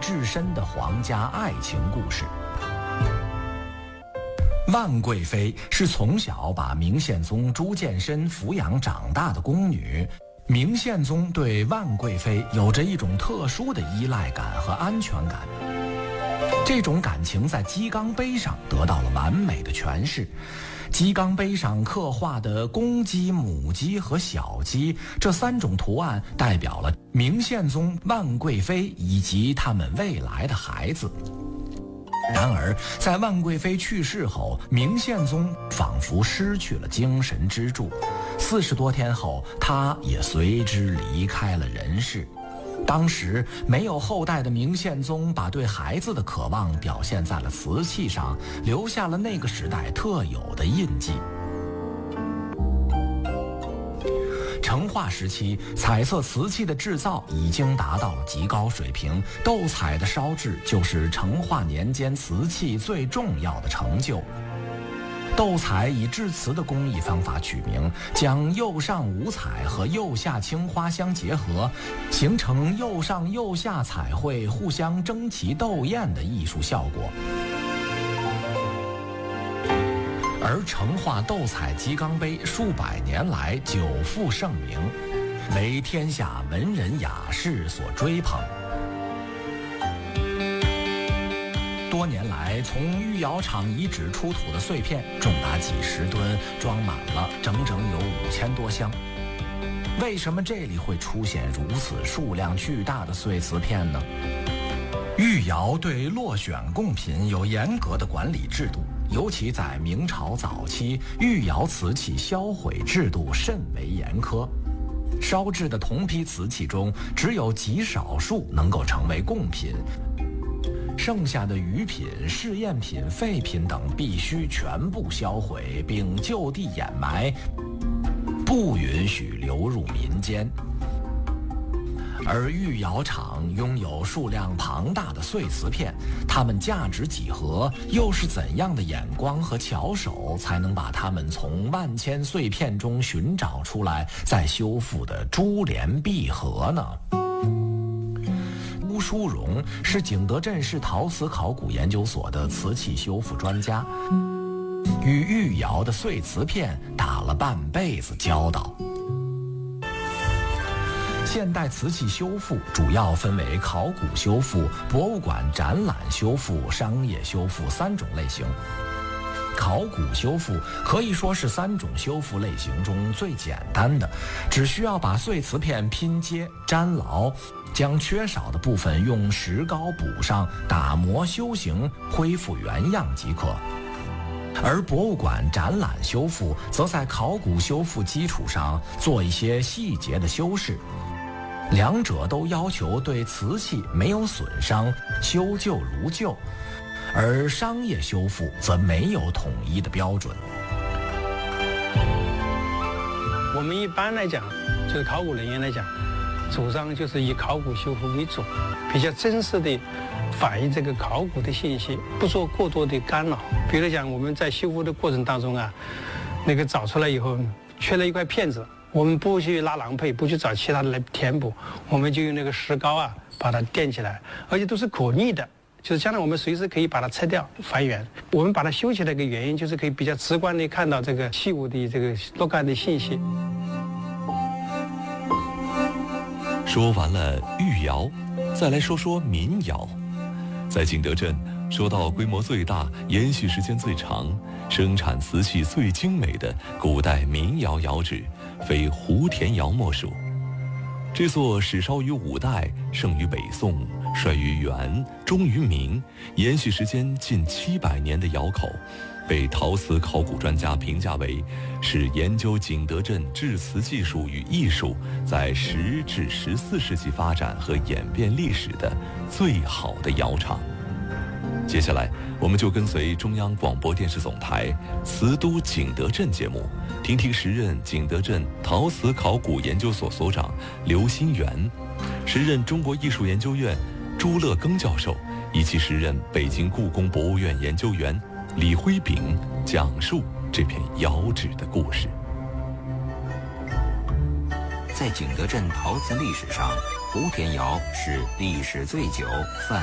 至深的皇家爱情故事。万贵妃是从小把明宪宗朱见深抚养长大的宫女，明宪宗对万贵妃有着一种特殊的依赖感和安全感。这种感情在鸡缸杯上得到了完美的诠释。鸡缸杯上刻画的公鸡、母鸡和小鸡这3种图案，代表了明宪宗、万贵妃以及他们未来的孩子。然而，在万贵妃去世后，明宪宗仿佛失去了精神支柱，40多天后，他也随之离开了人世。当时没有后代的明宪宗把对孩子的渴望表现在了瓷器上，留下了那个时代特有的印记。成化时期，彩色瓷器的制造已经达到了极高水平，斗彩的烧制就是成化年间瓷器最重要的成就。斗彩以制瓷的工艺方法取名，将釉上五彩和釉下青花相结合，形成釉上釉下彩绘互相争奇斗艳的艺术效果。而成化斗彩鸡缸杯数百年来久负盛名，为天下文人雅士所追捧。多年来，从御窑厂遗址出土的碎片重达几10吨，装满了整整有5000多箱。为什么这里会出现如此数量巨大的碎瓷片呢？御窑对落选贡品有严格的管理制度，尤其在明朝早期，御窑瓷器销毁制度甚为严苛。烧制的同批瓷器中，只有极少数能够成为贡品。剩下的余品、试验品、废品等必须全部销毁，并就地掩埋，不允许流入民间。而御窑厂拥有数量庞大的碎瓷片，它们价值几何？又是怎样的眼光和巧手，才能把它们从万千碎片中寻找出来，再修复的珠联璧合呢？邬淑荣是景德镇市陶瓷考古研究所的瓷器修复专家，与御窑的碎瓷片打了半辈子交道。现代瓷器修复主要分为考古修复、博物馆展览修复、商业修复3种类型。考古修复可以说是3种修复类型中最简单的，只需要把碎瓷片拼接、粘牢，将缺少的部分用石膏补上，打磨修形，恢复原样即可。而博物馆展览修复则在考古修复基础上做一些细节的修饰，两者都要求对瓷器没有损伤，修旧如旧。而商业修复则没有统一的标准。 我们一般来讲，就是考古人员来讲，主张就是以考古修复为主，比较真实的反映这个考古的信息，不做过多的干扰。比如讲，我们在修复的过程当中啊，那个找出来以后缺了一块片子，我们不去拉郎坯，不去找其他的来填补，我们就用那个石膏啊把它垫起来，而且都是可逆的。就是将来我们随时可以把它拆掉还原。我们把它修起来的原因，就是可以比较直观地看到这个器物的这个若干的信息。 说完了御窑，再来说说民窑。在景德镇，说到规模最大、延续时间最长、生产瓷器最精美的古代民窑窑址，非胡田窑莫属。这座始烧于5代，盛于北宋，衰于元，终于明，延续时间近700年的窑口，被陶瓷考古专家评价为是研究景德镇制瓷技术与艺术在10至14世纪发展和演变历史的最好的窑厂。接下来，我们就跟随中央广播电视总台瓷都景德镇节目，听听时任景德镇陶瓷考古研究所所长刘新元，时任中国艺术研究院朱乐庚教授，以及时任北京故宫博物院研究员李辉炳讲述这片窑址的故事。 在景德镇陶瓷历史上，胡田窑是历史最久、范